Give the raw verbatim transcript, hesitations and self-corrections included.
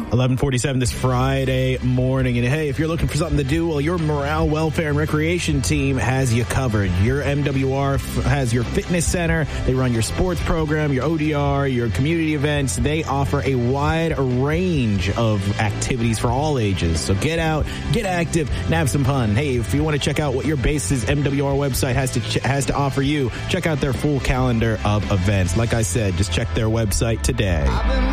eleven forty-seven this Friday morning. And hey, if you're looking for something to do, well, your Morale, Welfare, and Recreation team has you covered. Your M W R f- has your fitness center. They run your sports program, your O D R, your community events. They offer a wide range of activities for all ages. So get out, get active, and have some fun. Hey, if you want to check out what your base's M W R website has to ch- has to offer you, check out their full calendar of events. Like I said, just check their website today.